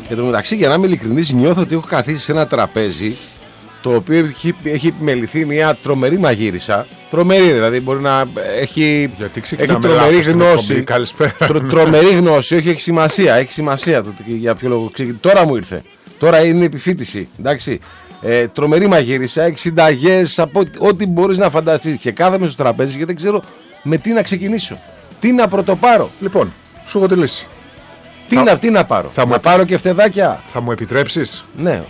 Εν τω μεταξύ, για να είμαι ειλικρινής, νιώθω ότι έχω καθίσει σε ένα τραπέζι το οποίο έχει επιμεληθεί μια τρομερή μαγείρισα. Τρομερή δηλαδή, μπορεί να έχει τρομερή γνώση. Τρομερή γνώση, όχι, έχει σημασία. Έχει σημασία το για ποιο λόγο. Τώρα μου ήρθε. Τώρα είναι επιφύτηση. Εντάξει. Τρομερή μαγείρισα, έχει συνταγές από ό,τι μπορείς να φανταστείς. Και κάθομαι στο τραπέζι και δεν ξέρω με τι να ξεκινήσω. Τι να πρωτοπάρω. Λοιπόν, σου έχω τη λύση. Τι να πάρω. Να πάρω και φτεδάκια. Θα μου επιτρέψεις? Ναι.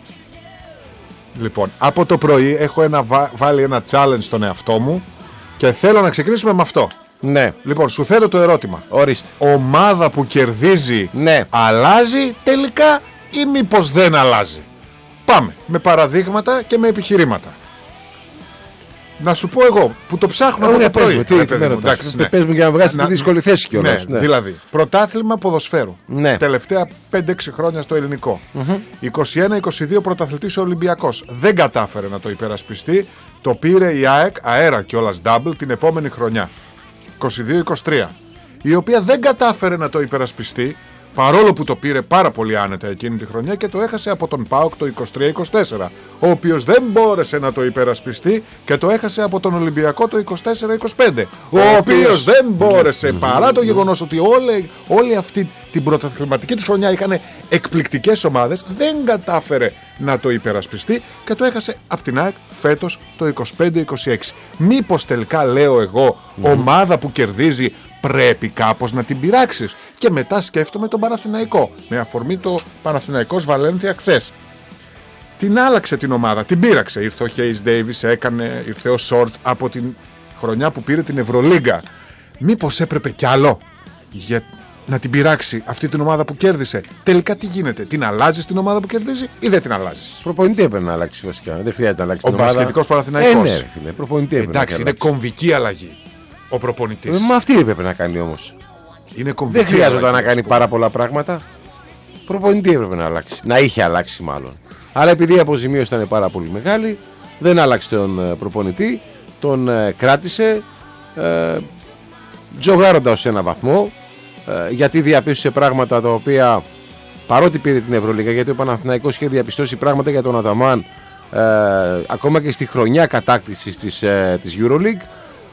Λοιπόν, από το πρωί έχω βάλει ένα challenge στον εαυτό μου και θέλω να ξεκινήσουμε με αυτό. Ναι. Λοιπόν, σου θέτω το ερώτημα. Ορίστε. Ομάδα που κερδίζει, ναι, αλλάζει τελικά ή μήπως δεν αλλάζει? Πάμε με παραδείγματα και με επιχειρήματα. Να σου πω εγώ που το ψάχνω από το πρωί. Πες μου για να βγάλεις τη δύσκολη θέση κιόλας. Ναι, δηλαδή, πρωτάθλημα ποδοσφαίρου. Ναι. Τελευταία 5-6 χρόνια στο ελληνικό. 21-22 πρωταθλητής ο Ολυμπιακός. Δεν κατάφερε να το υπερασπιστεί. Το πήρε η ΑΕΚ, αέρα κιόλας double, την επόμενη χρονιά. 22-23. Η οποία δεν κατάφερε να το υπερασπιστεί, παρόλο που το πήρε πάρα πολύ άνετα εκείνη τη χρονιά και το έχασε από τον ΠΑΟΚ το 23-24, ο οποίος δεν μπόρεσε να το υπερασπιστεί και το έχασε από τον Ολυμπιακό το 24-25, ο οποίος δεν μπόρεσε, παρά το γεγονός ότι όλη αυτή την πρωταθληματική του χρονιά είχαν εκπληκτικές ομάδες, δεν κατάφερε να το υπερασπιστεί και το έχασε από την ΑΕΚ φέτος το 25-26. Μήπως τελικά, λέω εγώ, ομάδα που κερδίζει πρέπει κάπως να την πειράξεις? Και μετά σκέφτομαι τον Παναθηναϊκό, με αφορμή το Παναθηναϊκός Βαλένθια χθες. Την άλλαξε την ομάδα, την πείραξε. Ήρθε ο Hayes Davis, ήρθε ο Σόρτς από την χρονιά που πήρε την Ευρωλίγκα. Μήπως έπρεπε κι άλλο για να την πειράξει αυτή την ομάδα που κέρδισε? Τελικά τι γίνεται? Την αλλάζεις την ομάδα που κερδίζει ή δεν την αλλάζεις? Προπονητή έπρεπε να αλλάξει βασικά. Δεν χρειάζεται να αλλάξει την ομάδα. Ο μπασκετικός Παναθηναϊκός. Ναι, φίλε, προπονητή έπρεπε. Εντάξει, είναι κομβική αλλαγή ο προπονητής. Μα αυτή έπρεπε να κάνει όμως. Δεν χρειάζεται να κάνει πάρα πολλά πράγματα. Προπονητή έπρεπε να αλλάξει. Να είχε αλλάξει μάλλον. Αλλά επειδή η αποζημίωση ήταν πάρα πολύ μεγάλη, δεν άλλαξε τον προπονητή. Τον κράτησε τζογάροντας σε ένα βαθμό, γιατί διαπίστωσε πράγματα τα οποία, παρότι πήρε την Ευρωλίγα, γιατί ο Παναθηναϊκός είχε διαπιστώσει πράγματα για τον Αταμάν ακόμα και στη χρονιά κατάκτησης της EuroLeague,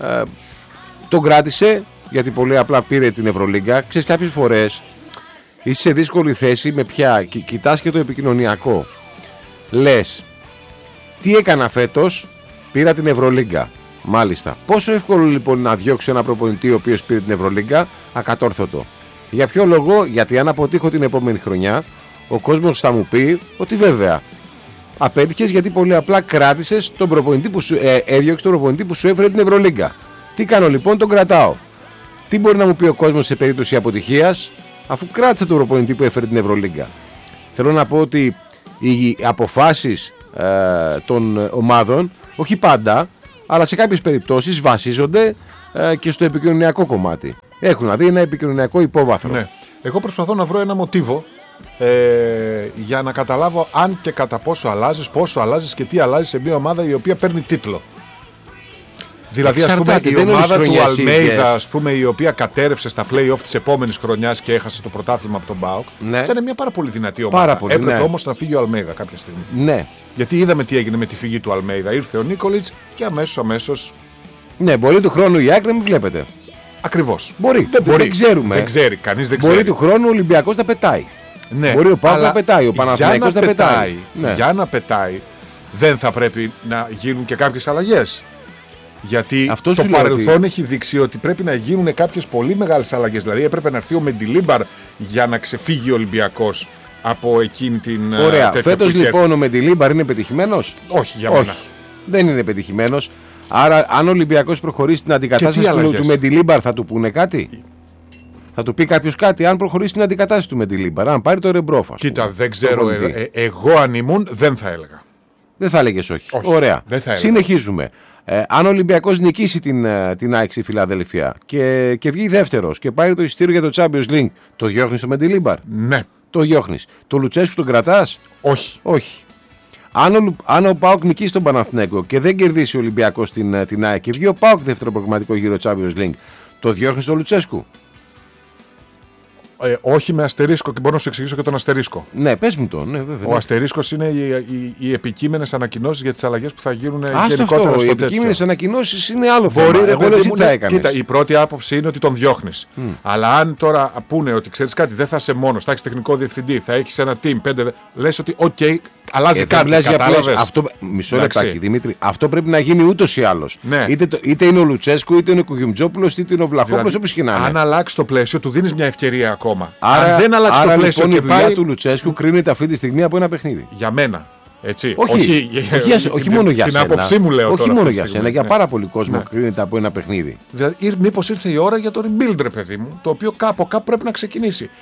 τον κράτησε γιατί πολύ απλά πήρε την Ευρωλίγκα. Ξέρεις, κάποιες φορές είσαι σε δύσκολη θέση με πια κοιτάς και το επικοινωνιακό. Λες, τι έκανα φέτος? Πήρα την Ευρωλίγκα. Μάλιστα. Πόσο εύκολο λοιπόν να διώξω ένα προπονητή ο οποίος πήρε την Ευρωλίγκα? Ακατόρθωτο. Για ποιο λόγο? Γιατί αν αποτύχω την επόμενη χρονιά, ο κόσμος θα μου πει ότι βέβαια απέτυχες γιατί πολύ απλά κράτησες τον προπονητή που σου έδιωξε τον προπονητή που σου έφερε την Ευρωλίγκα. Τι κάνω λοιπόν? Τον κρατάω. Τι μπορεί να μου πει ο κόσμος σε περίπτωση αποτυχίας, αφού κράτησε τον προπονητή που έφερε την Ευρωλίγκα? Θέλω να πω ότι οι αποφάσεις των ομάδων, όχι πάντα, αλλά σε κάποιες περιπτώσεις βασίζονται και στο επικοινωνιακό κομμάτι. Έχουν δηλαδή ένα επικοινωνιακό υπόβαθρο. Ναι. Εγώ προσπαθώ να βρω ένα μοτίβο για να καταλάβω αν και κατά πόσο αλλάζεις και τι αλλάζεις σε μια ομάδα η οποία παίρνει τίτλο. Δηλαδή, ας πούμε, η ομάδα του Αλμέιδα, ας πούμε, η οποία κατέρευσε στα play-off της επόμενης χρονιάς και έχασε το πρωτάθλημα από τον ΠΑΟΚ, ναι, ήταν μια πάρα πολύ δυνατή ομάδα. Έπρεπε όμως να φύγει ο Αλμέιδα κάποια στιγμή. Ναι. Γιατί είδαμε τι έγινε με τη φυγή του Αλμέιδα. Ήρθε ο Νίκολιτς και αμέσως. Ναι, μπορεί του χρόνου η ΑΕΚ να μην βλέπετε. Ακριβώς. Μπορεί. Δεν ξέρουμε. Δεν ξέρει. Κανείς δεν ξέρει. Μπορεί του χρόνου ο Ολυμπιακός να πετάει. Ναι. Μπορεί ο ΠΑΟΚ να πετάει. Ο Παναθηναϊκός να πετάει. Ναι. Για να πετάει, δεν θα πρέπει να γίνουν και κάποιες αλλαγές? Γιατί το παρελθόν έχει δείξει ότι πρέπει να γίνουν κάποιες πολύ μεγάλες αλλαγές. Δηλαδή έπρεπε να έρθει ο Μεντιλίμπαρ για να ξεφύγει ο Ολυμπιακός από εκείνη την. Ωραία. Φέτος λοιπόν ο Μεντιλίμπαρ είναι πετυχημένος? Όχι, για μένα. Δεν είναι πετυχημένος. Άρα, αν ο Ολυμπιακός προχωρήσει στην αντικατάσταση του Μεντιλίμπαρ, θα του πούνε κάτι? Θα του πει κάποιος κάτι, αν προχωρήσει στην αντικατάσταση του Μεντιλίμπαρ, αν πάρει το Ρεμπρόφα? Κοίτα, δεν ξέρω. Εγώ αν ήμουν, δεν θα έλεγα. Δεν θα έλεγες όχι. Ωραία. Συνεχίζουμε. Αν ο Ολυμπιακός νικήσει την ΑΕΚ στη Φιλαδέλφια και βγει δεύτερος και πάει το εισιτήριο για το Champions League, το διώχνεις το Μεντιλίμπαρ? Ναι. Το διώχνεις. Το Λουτσέσκου τον κρατάς? Όχι. Αν ο ΠΑΟΚ νικήσει τον Παναθηναϊκό και δεν κερδίσει ο Ολυμπιακός την ΑΕΚ και βγει ο ΠΑΟΚ δεύτερο προγραμματικό γύρο Champions League, το διώχνεις το Λουτσέσκου? Όχι με αστερίσκο, και μπορώ να σου εξηγήσω και τον αστερίσκο. Ναι, πες μου το. Ναι, βέβαια. Ο αστερίσκος είναι οι επικείμενες ανακοινώσεις για τις αλλαγές που θα γίνουν γενικότερα αυτό, στο τέτοιο. οι επικείμενες ανακοινώσεις είναι άλλο Μπορεί, θέμα. Εγώ εσύ τι θα έκανες. Κοίτα, η πρώτη άποψη είναι ότι τον διώχνεις. Αλλά αν τώρα πούνε ότι ξέρεις κάτι, δεν θα είσαι μόνος, θα έχεις τεχνικό διευθυντή, θα έχεις ένα team 5, λες ότι αλλάζει κάτι. Κατάλαβες. Μισό λεπτάκι, Δημήτρη. Αυτό πρέπει να γίνει ούτως ή άλλως. Ναι. Είτε είναι ο Λουτσέσκου, είτε είναι ο Κουγιουμτζόπουλος, είτε είναι ο Βλαχόπουλος, όπως και να είναι. Αν αλλάξει το πλαίσιο, του δίνεις μια ευκαιρία ακόμα. Άρα, αν δεν αλλάξει το πλαίσιο λοιπόν, και η δουλειά πάει. του Λουτσέσκου κρίνεται αυτή τη στιγμή από ένα παιχνίδι. Για μένα. Έτσι. Όχι μόνο για την σένα. άποψή μου λέω όχι τώρα. μόνο για σένα, για πάρα πολύ κόσμο κρίνεται από ένα παιχνίδι. Δηλαδή, μήπως ήρθε η ώρα για το rebuild, ρε παιδί μου, το οποίο κάπου πρέπει να ξεκινήσει.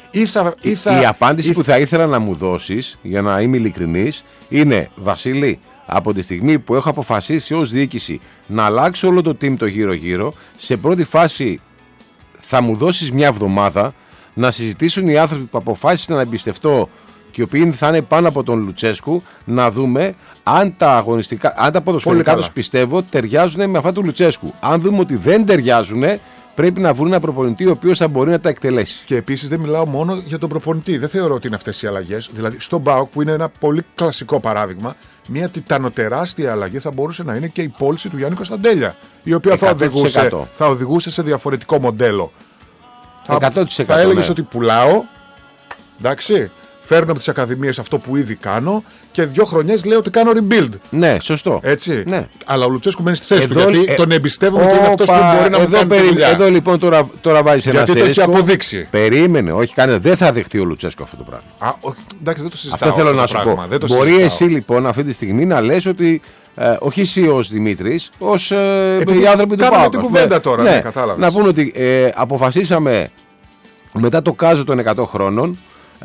Η απάντηση που θα ήθελα να μου δώσεις, για να είμαι ειλικρινής, είναι Βασίλη, από τη στιγμή που έχω αποφασίσει ως διοίκηση να αλλάξω όλο το team το γύρω-γύρω, σε πρώτη φάση θα μου δώσεις μια εβδομάδα να συζητήσουν οι άνθρωποι που αποφάσισαν να εμπιστευτώ και οι οποίοι θα είναι πάνω από τον Λουτσέσκου, να δούμε αν τα ποδοσφαιρικά τους πιστεύω ταιριάζουν με αυτά του Λουτσέσκου. Αν δούμε ότι δεν ταιριάζουν, πρέπει να βρουν ένα προπονητή ο οποίος θα μπορεί να τα εκτελέσει. Και επίσης δεν μιλάω μόνο για τον προπονητή. Δεν θεωρώ ότι είναι αυτές οι αλλαγές. Δηλαδή, στον ΠΑΟΚ, που είναι ένα πολύ κλασικό παράδειγμα, μια τιτανοτεράστια αλλαγή θα μπορούσε να είναι και η πώληση του Γιάννη Κωνσταντέλια, η οποία θα οδηγούσε σε διαφορετικό μοντέλο. 100%. Θα έλεγες ότι πουλάω, εντάξει, φέρνω από τις ακαδημίες αυτό που ήδη κάνω και 2 χρονιές λέω ότι κάνω rebuild. Ναι, σωστό. Έτσι. Ναι. Αλλά ο Λουτσέσκου μένει στη θέση του, γιατί τον εμπιστεύομαι ότι είναι αυτός που μπορεί να μου κάνει τη δουλειά. Εδώ λοιπόν τώρα βάζεις ένα αστερίσκο. Γιατί το έχει αποδείξει. Περίμενε, όχι κανένα. Δεν θα δεχτεί ο Λουτσέσκο αυτό το πράγμα. Εντάξει, δεν το συζητάω. Αυτό θέλω να σου πω. Μπορεί εσύ λοιπόν αυτή τη στιγμή να λες ότι όχι εσύ ως Δημήτρης, ως οι άνθρωποι του ΠΑΟΚ. Κάνουμε την κουβέντα τώρα, ναι, κατάλαβες. Να πούμε ότι αποφασίσαμε μετά το κάζο των 100 χρόνων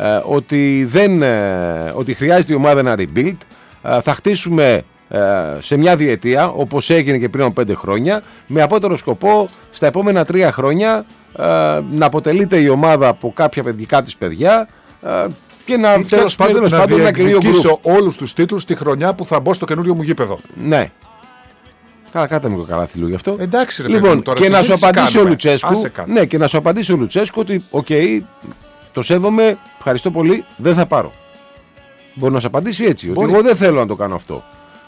ότι χρειάζεται η ομάδα ένα rebuild. Θα χτίσουμε σε μια διετία, όπως έγινε και πριν από 5 χρόνια, με απότερο σκοπό στα επόμενα 3 χρόνια να αποτελείται η ομάδα από κάποια παιδικά της παιδιά και να τέλος πάντων να διεκδικήσω όλους τους τίτλους τη χρονιά που θα μπω στο καινούριο μου γήπεδο. Ναι. Καλά, κάτα με το καλάθιλο γι' αυτό. Εντάξει, ρε λοιπόν, παιδί, τώρα και να σου απαντήσει ο Λουτσέσκου. Ναι, και να σου απαντήσει ο Λουτσέσκου ότι το σέβομαι, ευχαριστώ πολύ, δεν θα πάρω. Μπορεί να σου απαντήσει έτσι, ότι εγώ δεν θέλω να το κάνω αυτό.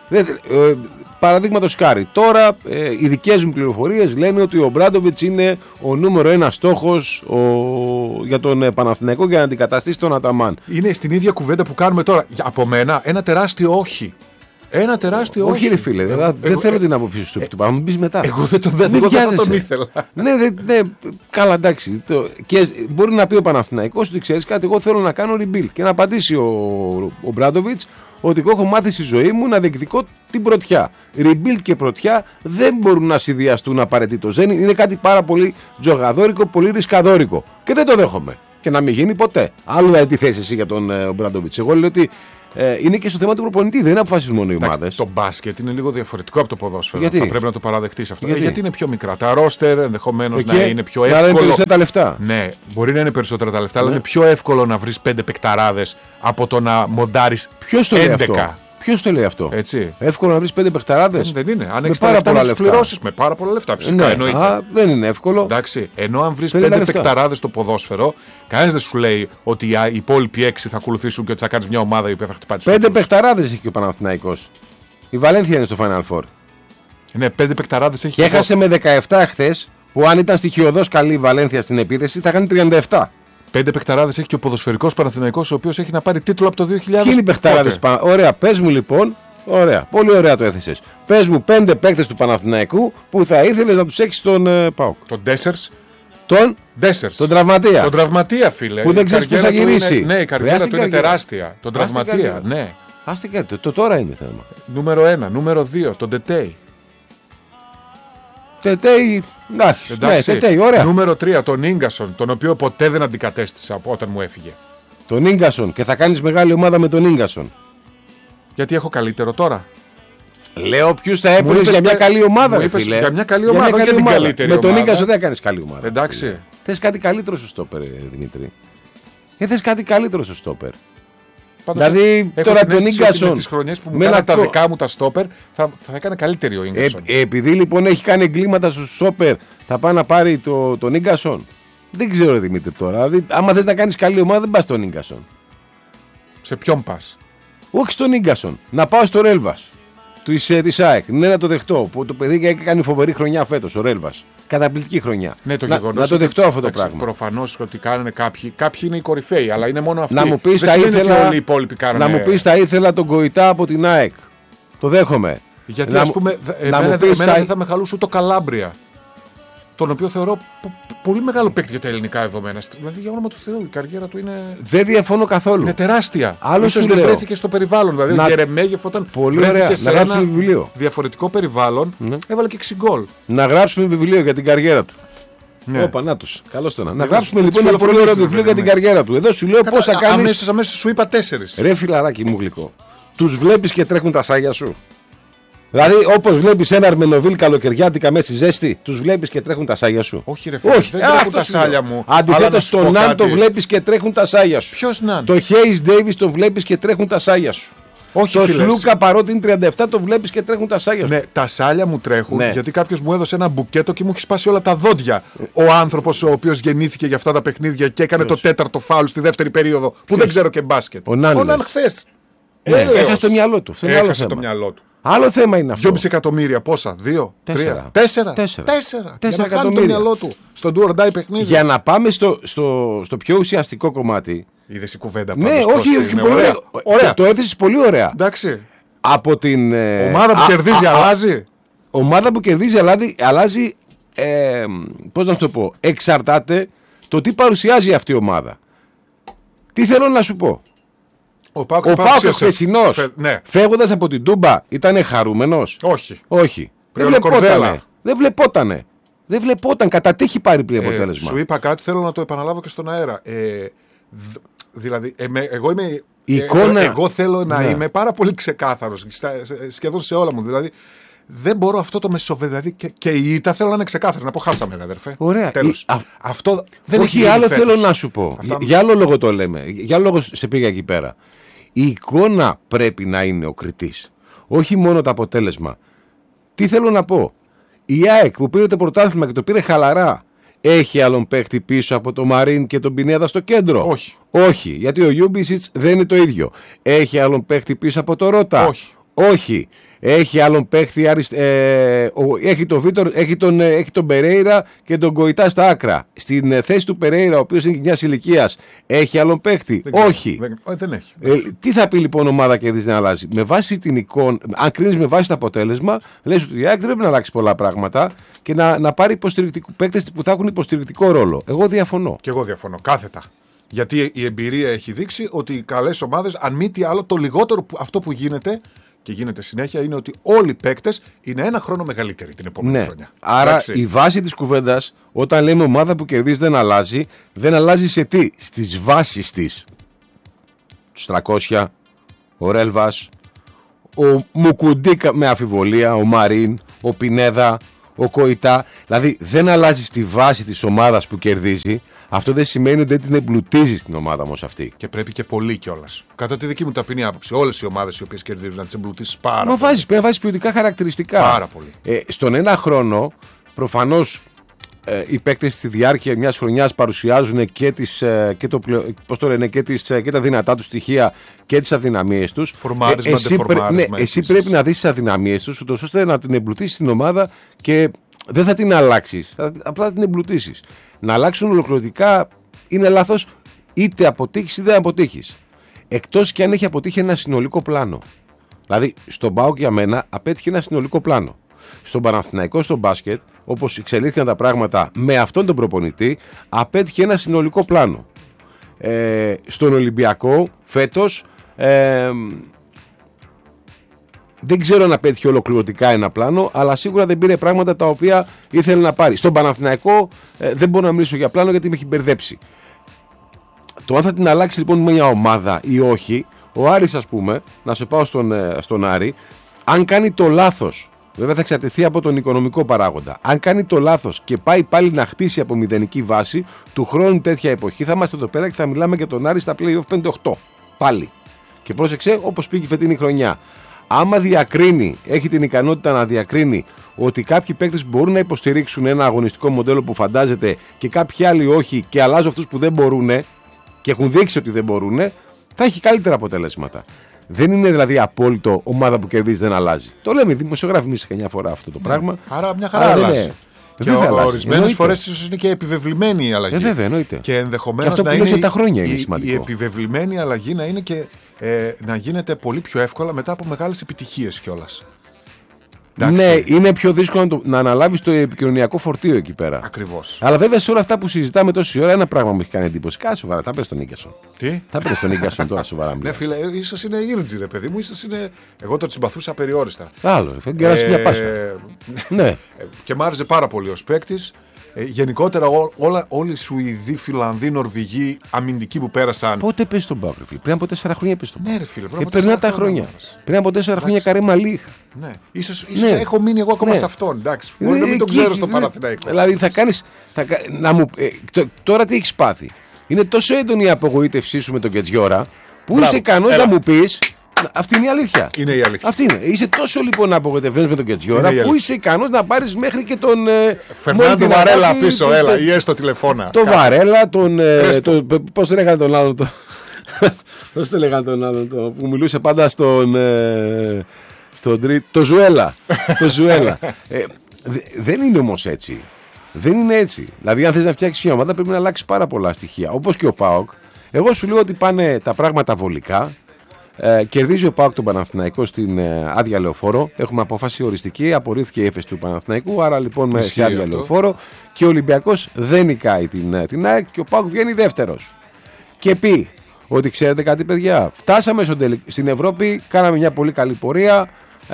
Παραδείγματος χάρη, τώρα οι δικές μου πληροφορίες λένε ότι ο Μπράντοβιτς είναι ο νούμερο 1 στόχος για τον Παναθηναϊκό για να αντικαταστήσει τον Αταμάν. Είναι στην ίδια κουβέντα που κάνουμε τώρα. Από μένα ένα τεράστιο όχι. Ένα τεράστιο όχι. Όχι, ρε φίλε, δεν θέλω την άποψη σου του. Μου πει μετά. Εγώ δεν τον ήθελα. Ναι, καλά, εντάξει. Και μπορεί να πει ο Παναθηναϊκός ότι ξέρεις κάτι, εγώ θέλω να κάνω rebuild. Και να απαντήσει ο Μπράντοβιτς ότι εγώ έχω μάθει στη ζωή μου να διεκδικώ την πρωτιά. Rebuild και πρωτιά δεν μπορούν να συνδυαστούν απαραίτητος. Είναι κάτι πάρα πολύ τζογαδόρικο, πολύ ρισκαδόρικο. Και δεν το δέχομαι. Και να μην γίνει ποτέ. Άλλο να τι θέση εσύ για τον Μπράντοβιτς. Εγώ λέω ότι είναι και στο θέμα του προπονητή, δεν αποφασίζουν μόνο οι ομάδες. Το μπάσκετ είναι λίγο διαφορετικό από το ποδόσφαιρο. Γιατί? Θα πρέπει να το παραδεχτείς αυτό. Γιατί είναι πιο μικρά. Τα ρόστερ ενδεχομένως να είναι πιο εύκολο. Να είναι περισσότερα τα λεφτά. Ναι, μπορεί να είναι περισσότερα τα λεφτά, αλλά είναι πιο εύκολο να βρεις 5 παικταράδες από το να μοντάρεις 11. Ποιος το λέει αυτό? Έτσι. Εύκολο να βρεις 5 παιχταράδες. Δεν είναι. Αν έχεις τα λεφτά να τους πληρώσεις με πάρα πολλά λεφτά, φυσικά. Εννοείται. Δεν είναι εύκολο. Εντάξει. Ενώ αν βρεις 5 παιχταράδες στο ποδόσφαιρο, κανένας δεν σου λέει ότι οι υπόλοιποι 6 θα ακολουθήσουν και ότι θα κάνεις μια ομάδα η οποία θα χτυπάει τους 5 παιχταράδες έχει ο Παναθηναϊκός. Η Βαλένθια είναι στο Final Four. Ναι, 5 παιχταράδες έχει. Και έχασε με 17 χθες, που αν ήταν στοιχειωδώς καλή η Βαλένθια στην επίθεση θα κάνει 37. 5 παιχταράδες έχει και ο ποδοσφαιρικός Παναθηναϊκός, ο οποίος έχει να πάρει τίτλο από το 2000. Ποιοι είναι οι παιχταράδες? Ωραία, πες μου λοιπόν. Ωραία, πολύ ωραία το έθεσες. Πες μου 5 παίκτες του Παναθηναϊκού που θα ήθελες να τους έχεις στον ΠΑΟΚ. Τον Ντέσσερς. Τον τραυματία. Τον τραυματία, φίλε. Που δεν ξέρεις πώς θα γυρίσει. Ναι, η καριέρα του είναι τεράστια. Τον τραυματία, ναι. Άστε κάτι, το τώρα είναι θέμα. Νούμερο 1, νούμερο 2, τον Τετέι. Τετέι, ναι, ωραία. Νούμερο 3, τον Ίγκασον, τον οποίο ποτέ δεν αντικατέστησα από όταν μου έφυγε. Τον Ίγκασον, και θα κάνεις μεγάλη ομάδα με τον Ίγκασον. Γιατί έχω καλύτερο τώρα. Λέω ποιους θα έπαιρνες για μια καλή ομάδα, ρε φίλε. Για μια καλή ομάδα, για την καλύτερη ομάδα. Με τον Ίγκασον δεν κάνεις καλή ομάδα. Εντάξει. Θες κάτι καλύτερο στο στόπερ, Δημήτρη. Θες κάτι καλύτερο στο στόπερ. Δηλαδή τώρα τον Ίγκασον. Με τις χρονιές που μου κάνανε τα δικά μου τα στόπερ θα έκανε καλύτερη ο Ίγκασον. Επειδή λοιπόν έχει κάνει εγκλήματα στο στόπερ, θα πάει να πάρει τον Ίγκασον. Δεν ξέρω, Δημήτρη, τώρα. Δηλαδή, άμα θες να κάνεις καλή ομάδα, δεν πας στον Ίγκασον. Σε ποιον πας? Όχι στον Ίγκασον. Να πάω στο Ρέλβας της ΑΕΚ. Ναι, να το δεχτώ. Που το παιδί έχει κάνει φοβερή χρονιά φέτος, ο Ρέλβας. Καταπληκτική χρονιά. Ναι, το να το δεχτώ αυτό το πράγμα. Προφανώς ότι κάνουν κάποιοι είναι οι κορυφαίοι, αλλά είναι μόνο αυτοί. Να μου πεις, δεν σημαίνει ότι όλοι οι υπόλοιποι κάνουν. Να μου πεις, θα ήθελα τον Γκοϊτά από την ΑΕΚ. Το δέχομαι. Γιατί ας πούμε, εμένα δεν θα με χαλούσε το Καλάμπρια. Τον οποίο θεωρώ πολύ μεγάλο παίκτη για τα ελληνικά δεδομένα. Δηλαδή, για όνομα του Θεού, η καριέρα του είναι. Δεν διαφωνώ καθόλου. Είναι τεράστια. Ίσως δεν βρέθηκε στο περιβάλλον. Δηλαδή, ο Γερεμέγεφ όταν βρέθηκε σε ένα διαφορετικό περιβάλλον, έβαλε και 6 γκολ. Να γράψουμε βιβλίο για την καριέρα του. Ναι. Όπα, να τους. Καλώς το να γράψουμε λοιπόν ένα πολύ ωραίο βιβλίο για την καριέρα του. Εδώ σου λέω πώς θα κάνεις. Αμέσως σου είπα 4. Ρε φιλαράκι μου γλυκό. Τους βλέπεις και τρέχουν τα σάγια σου. Δηλαδή, όπως βλέπεις ένα Αρμενοβίλ καλοκαιριάτικα μέσα στη ζέστη, τους βλέπεις και τρέχουν τα σάγια σου. Όχι, ρε φίλε, δεν τρέχουν τα σάγια μου. Αντιθέτως, τον Ναν το βλέπεις και τρέχουν τα σάγια σου. Ποιος Ναν? Το Χέις Ντέιβις τον βλέπεις και τρέχουν τα σάγια σου. Όχι, το Σλούκα, παρότι είναι 37, το βλέπεις και τρέχουν τα σάγια σου. Ναι, τα σάλια μου τρέχουν γιατί κάποιος μου έδωσε ένα μπουκέτο και μου έχει σπάσει όλα τα δόντια. Ο άνθρωπος ο οποίος γεννήθηκε για αυτά τα παιχνίδια και έκανε το τέταρτο φάουλ στη δεύτερη περίοδο που δεν ξέρω και μπάσκετ. Ο Ναν χθες. Έχασε το μυαλό του. Έχασε το μυαλό του. Άλλο θέμα είναι αυτό. 2,5 εκατομμύρια, πόσα, 2, 3, 4. Για να κάνει το μυαλό του στο do or die παιχνίδι. Για να πάμε στο πιο ουσιαστικό κομμάτι. Είδες η κουβέντα ναι, όχι, πολύ ωραία. Το έθεσες πολύ ωραία. Εντάξει. Από την ομάδα που κερδίζει αλλάζει. Ομάδα που κερδίζει αλλάζει, πώς να σου το πω, εξαρτάται το τι παρουσιάζει αυτή η ομάδα. Τι θέλω να σου πω. Ο Πάοκ χθεσινός, φεύγοντας από την Τούμπα, ήταν χαρούμενος? Όχι. Δεν βλεπότανε. Κατά τύχη πάρει πριν αποτέλεσμα. Σου είπα κάτι, θέλω να το επαναλάβω και στον αέρα. Δηλαδή, εγώ θέλω να είμαι πάρα πολύ ξεκάθαρος σχεδόν σε όλα μου. Δηλαδή, δεν μπορώ αυτό το μεσοβεδαδί και η ήττα θέλω να είναι ξεκάθαρη. Να πω χάσαμε, αδερφέ. Ωραία. Αυτό δεν έχει. Όχι, άλλο θέλω να σου πω. Για άλλο λόγο το λέμε. Για άλλο λόγο σε πήγα εκεί πέρα. Η εικόνα πρέπει να είναι ο κριτής. Όχι μόνο το αποτέλεσμα. Τι θέλω να πω. Η ΑΕΚ που πήρε το πρωτάθλημα και το πήρε χαλαρά, έχει άλλον παίχτη πίσω από το Μαρίν και τον Πινέδα στο κέντρο? Όχι. Γιατί ο Γιούμπισιτς δεν είναι το ίδιο. Έχει άλλον παίχτη πίσω από το Ρώτα? Όχι. Έχει άλλον παίχτη, έχει τον Βίτορ, έχει τον Περέιρα και τον Γκοϊτά στα άκρα. Στην θέση του Περέιρα, ο οποίος είναι μιας ηλικίας, έχει άλλον παίχτη? Όχι. Δεν έχει. Τι θα πει λοιπόν ομάδα κερδίζει να αλλάζει? Με βάση την εικόνα, αν κρίνεις με βάση το αποτέλεσμα, λες ότι η ΑΕΚ δεν πρέπει να αλλάξει πολλά πράγματα και να πάρει παίκτες που θα έχουν υποστηρικτικό ρόλο. Εγώ διαφωνώ. Και εγώ διαφωνώ, κάθετα. Γιατί η εμπειρία έχει δείξει ότι οι καλές ομάδες, αν μη τι άλλο, το λιγότερο αυτό που γίνεται. Και γίνεται συνέχεια είναι ότι όλοι οι παίκτες είναι ένα χρόνο μεγαλύτεροι την επόμενη χρονιά. Άρα η βάση της κουβέντας, όταν λέμε ομάδα που κερδίζει δεν αλλάζει σε τι? Στις βάσεις της. Τους 300, ο Ρέλβας, ο Μουκουντίκα με αμφιβολία, ο Μαρίν, ο Πινέδα, ο Κοϊτά. Δηλαδή δεν αλλάζει στη βάση της ομάδας που κερδίζει. Αυτό δεν σημαίνει ότι δεν την εμπλουτίζει την ομάδα όμως αυτή. Και πρέπει και πολύ κιόλας. Κατά τη δική μου ταπεινή άποψη, όλες οι ομάδες οι οποίες κερδίζουν να τις εμπλουτίσεις πάρα πολύ. Πρέπει να βάζεις ποιοτικά χαρακτηριστικά. Πάρα πολύ. Στον ένα χρόνο, προφανώς οι παίκτες στη διάρκεια μιας χρονιάς παρουσιάζουν και τα δυνατά τους στοιχεία και τις αδυναμίες τους. Εσύ πρέπει να δεις τις αδυναμίες τους, ούτως ώστε να την εμπλουτίσεις την ομάδα και δεν θα την αλλάξεις. Απλά θα την εμπλουτίσεις. Να αλλάξουν ολοκληρωτικά είναι λάθος, είτε αποτύχεις είτε δεν αποτύχεις. Εκτός και αν έχει αποτύχει ένα συνολικό πλάνο. Δηλαδή, στον ΠΑΟΚ για μένα απέτυχε ένα συνολικό πλάνο. Στον Παναθηναϊκό, στο μπάσκετ, όπως εξελίχθηκαν τα πράγματα με αυτόν τον προπονητή, απέτυχε ένα συνολικό πλάνο. Στον Ολυμπιακό, φέτος, δεν ξέρω αν απέτυχε ολοκληρωτικά ένα πλάνο, αλλά σίγουρα δεν πήρε πράγματα τα οποία ήθελε να πάρει. Στον Παναθηναϊκό δεν μπορώ να μιλήσω για πλάνο γιατί με έχει μπερδέψει. Το αν θα την αλλάξει λοιπόν μια ομάδα ή όχι, ο Άρης, ας πούμε, να σε πάω στον Άρη, αν κάνει το λάθος, βέβαια θα εξαρτηθεί από τον οικονομικό παράγοντα. Αν κάνει το λάθος και πάει πάλι να χτίσει από μηδενική βάση, του χρόνου τέτοια εποχή θα είμαστε εδώ πέρα και θα μιλάμε για τον Άρη στα play-off 5-8. Πάλι. Και πρόσεξε, όπως πήγε η φετινή χρονιά. Άμα διακρίνει, έχει την ικανότητα να διακρίνει ότι κάποιοι παίκτες μπορούν να υποστηρίξουν ένα αγωνιστικό μοντέλο που φαντάζεται και κάποιοι άλλοι όχι, και αλλάζουν αυτούς που δεν μπορούν και έχουν δείξει ότι δεν μπορούν, θα έχει καλύτερα αποτελέσματα. Δεν είναι δηλαδή απόλυτο ομάδα που κερδίζει δεν αλλάζει. Το λέμε οι δημοσιογράφοι εμείς καμιά φορά αυτό το πράγμα. Άρα μια χαρά αλλάζει. Και ορισμένες φορές ίσως είναι και επιβεβλημένη η αλλαγή. Βέβαια, εννοείται. Και ενδεχομένως να είναι τα χρόνια είναι η επιβεβλημένη αλλαγή να είναι και να γίνεται πολύ πιο εύκολα μετά από μεγάλες επιτυχίες κιόλας. Ναι, είναι πιο δύσκολο να αναλάβεις το επικοινωνιακό φορτίο εκεί πέρα. Ακριβώς. Αλλά βέβαια σε όλα αυτά που συζητάμε τόση ώρα, ένα πράγμα μου έχει κάνει εντύπωση. Κάτι σοβαρά, θα πες τον Νίκασον. Τι? Θα πες τον Νίκασον τώρα σοβαρά. Ναι, φίλε, ίσως είναι ήρτζι, ρε παιδί μου, ίσως είναι. Εγώ τον συμπαθούσα περιόριστα. Άλλο, θα κεράσει μια πάστα. Ναι. Και μ' άρεσε πάρα πολύ ως παίκτης. Γενικότερα όλοι οι Σουηδοί, Φιλανδοί, Νορβηγοί, αμυντικοί που πέρασαν. Πότε πες τον Πάοκ, πριν από 4 χρόνια πες τον Πάοκ. Ναι, ρε φίλε, πριν από 4 τα χρόνια. Πριν από 4 χρόνια Καρέ Μαλί είχα. Ναι, ίσως έχω μείνει εγώ ακόμα σε αυτόν. Εντάξει, μπορεί να μην τον ξέρω στο Παναθηναϊκό. Δηλαδή θα κάνεις. Τώρα τι έχεις πάθει. Είναι τόσο έντονη η απογοήτευσή σου με τον Κετζιόρα που είσαι ικανός να μου πεις. Αυτή είναι η αλήθεια. Είναι η αλήθεια. Αυτή είναι. Είσαι τόσο λοιπόν απογοητευμένος με τον Κετζιόρα που είσαι ικανός να πάρεις μέχρι και τον. Φερνάντο Βαρέλα πίσω, έλα, ή έστω τηλεφώνα. Το Βαρέλα, πώς το λέγανε τον άλλον. Πώς το λέγανε τον άλλον που μιλούσε πάντα στον τρίτο. Το Ζουέλα. Το Ζουέλα. Δεν είναι όμως έτσι. Δεν είναι έτσι. Δηλαδή, αν θες να φτιάξεις μια ομάδα, πρέπει να αλλάξεις πάρα πολλά στοιχεία. Όπως και ο ΠΑΟΚ. Εγώ σου λέω ότι πάνε τα πράγματα βολικά. Κερδίζει ο ΠΑΟΚ τον Παναθηναϊκό στην άδεια λεωφόρο. Έχουμε απόφαση οριστική. Απορρίφθηκε η έφεση του Παναθηναϊκού. Άρα λοιπόν σε άδεια λεωφόρο. Και ο Ολυμπιακός δεν νικάει την ΑΕΚ και ο ΠΑΟΚ βγαίνει δεύτερος. Και πει ότι ξέρετε κάτι, παιδιά, φτάσαμε στην Ευρώπη, κάναμε μια πολύ καλή πορεία.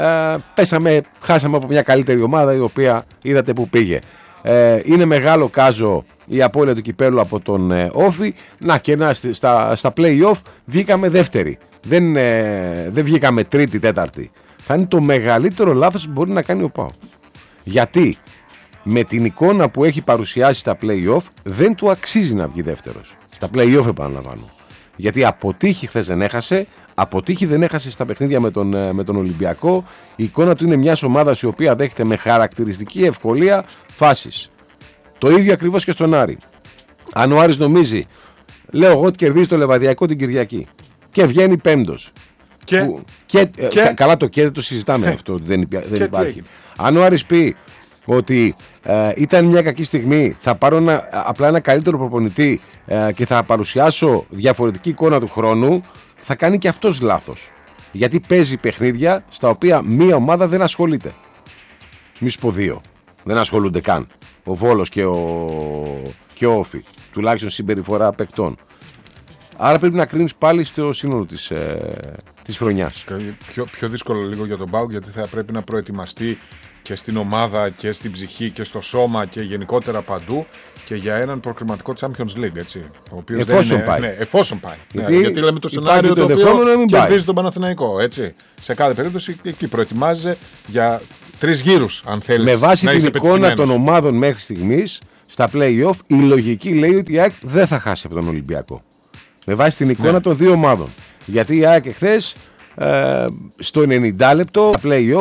Χάσαμε από μια καλύτερη ομάδα η οποία είδατε που πήγε. Είναι μεγάλο κάζο η απώλεια του κυπέλου από τον Όφη. Να και στα play-off βγήκαμε δεύτεροι. Δεν βγήκαμε τρίτη, τέταρτη. Θα είναι το μεγαλύτερο λάθος που μπορεί να κάνει ο ΠΑΟΚ. Γιατί με την εικόνα που έχει παρουσιάσει στα play-off δεν του αξίζει να βγει δεύτερος. Στα play-off επαναλαμβάνω. Γιατί αποτύχει χθες δεν έχασε. Αποτύχει δεν έχασε στα παιχνίδια με τον Ολυμπιακό. Η εικόνα του είναι μιας ομάδας η οποία δέχεται με χαρακτηριστική ευκολία φάσεις. Το ίδιο ακριβώς και στον Άρη. Αν ο Άρης νομίζει, λέω εγώ ότι κερδίζει το Λεβαδιακό την Κυριακή και βγαίνει πέμπτος. Καλά, το και δεν το συζητάμε αυτό. Δεν υπάρχει. Αν ο Άρης πει ότι ήταν μια κακή στιγμή, θα πάρω απλά ένα καλύτερο προπονητή και θα παρουσιάσω διαφορετική εικόνα του χρόνου, θα κάνει και αυτός λάθος. Γιατί παίζει παιχνίδια στα οποία μία ομάδα δεν ασχολείται. Μη σου πω δύο. Δεν ασχολούνται καν. Ο Βόλος και ο Όφη. Τουλάχιστον συμπεριφορά παικτών. Άρα πρέπει να κρίνεις πάλι στο σύνολο της χρονιάς. Πιο δύσκολο λίγο για τον ΠΑΟΚ, γιατί θα πρέπει να προετοιμαστεί και στην ομάδα και στην ψυχή και στο σώμα και γενικότερα παντού και για έναν προκριματικό Champions League, έτσι. Ο οποίος εφόσον πάει. Ναι, εφόσον πάει. Γιατί λέμε το σενάριο το οποίο κερδίζει τον Παναθηναϊκό, έτσι. Σε κάθε περίπτωση εκεί προετοιμάζεται για 3 γύρους, αν θέλεις. Με βάση την εικόνα των ομάδων μέχρι στιγμής, στα play-off, η λογική λέει ότι η ΑΕΚ δεν θα χάσει από τον Ολυμπιακό. Με βάση την εικόνα των δύο ομάδων. Γιατί η ΑΕΚ εχθές στο 90 λεπτό play-off